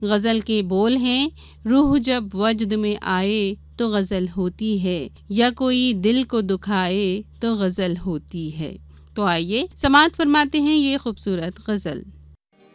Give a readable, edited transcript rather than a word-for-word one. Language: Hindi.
गज़ल के बोल हैं, रूह जब वजद में आए तो गज़ल होती है, या कोई दिल को दुखाए तो गज़ल होती है। तो आइए समाअत फरमाते हैं ये खूबसूरत गज़ल।